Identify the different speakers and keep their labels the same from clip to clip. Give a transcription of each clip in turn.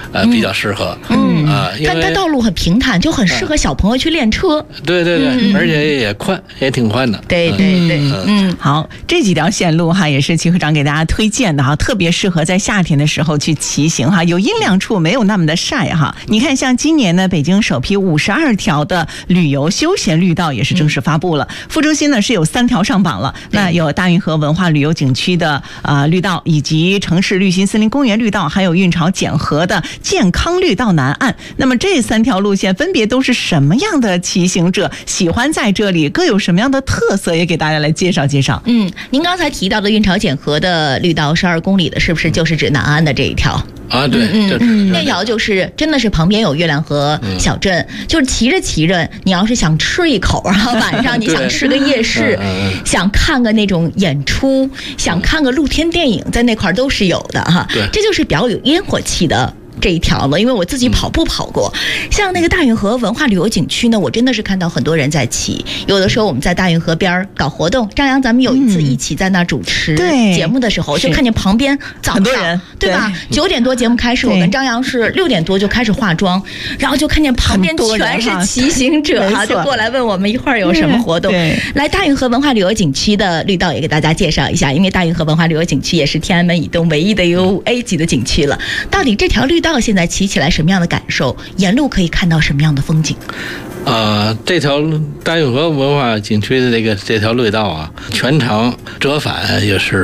Speaker 1: 比较适合。
Speaker 2: 它道路很平坦，就很适合小朋友去练车。
Speaker 1: 对，而且也宽，也挺宽的。
Speaker 2: 对。
Speaker 3: 好，这几条线路哈，也是齐会长给大家推荐的哈，特别适合在夏天的时候去骑行哈，有阴凉处，没有那么的晒哈。你看，像今年呢，北京首批52条的旅游休闲绿道也是正式发布了。副中心呢是有3条上榜了，那有大运河文化旅游景区的绿道，以及城市绿心森林公园绿道，还有运潮简河的健康绿道南岸。那么这3条路线分别都是什么样的骑行者喜欢在这里，各有什么样的特色，也给大家来介绍介绍。
Speaker 2: 您刚才提到的运潮简河的绿道12公里的，是不是就是指南岸的这一条？
Speaker 1: 对，
Speaker 2: 那条就是真的是旁边有月亮河小镇，就是骑着骑着，你要是想吃一口，然后晚上你想吃个夜市，想看个那种演出，想看个露天电影，在那块都是有的哈。这就是比较有烟火气的这一条了，因为我自己跑步跑过。像那个大运河文化旅游景区呢，我真的是看到很多人在骑。有的时候我们在大运河边搞活动，张扬咱们有一次一起在那主持节目的时候，就看见旁边早上
Speaker 3: 很多人，
Speaker 2: 对吧？9点多节目开始，我跟张扬是6点多就开始化妆，然后就看见旁边全是骑行者哈，就过来问我们一会儿有什么活动。来大运河文化旅游景区的绿道也给大家介绍一下，因为大运河文化旅游景区也是天安门以东唯一的一个5A 级的景区了。到底这条绿道现在骑起来什么样的感受？沿路可以看到什么样的风景？
Speaker 1: 这条大运河文化景区的这条绿道啊，全长折返也是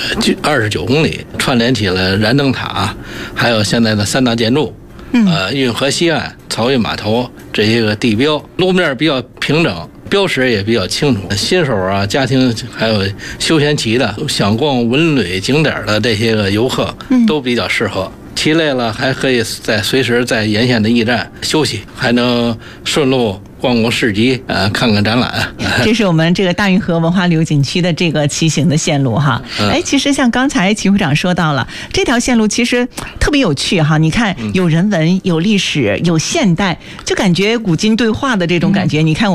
Speaker 1: 29公里，串联起了燃灯塔，还有现在的3大建筑，运河西岸、漕运码头这些个地标，路面比较平整。标识也比较清楚，新手啊、家庭还有休闲骑的，想逛文旅景点的这些个游客都比较适合。骑累了还可以随时在沿线的驿站休息，还能顺路逛逛市集，看看展览。
Speaker 3: 这是我们这个大运河文化旅游景区的这个骑行的线路哈。其实像刚才齐会长说到了，这条线路其实特别有趣哈。你看，有人文、有历史、有现代，就感觉古今对话的这种感觉。你看。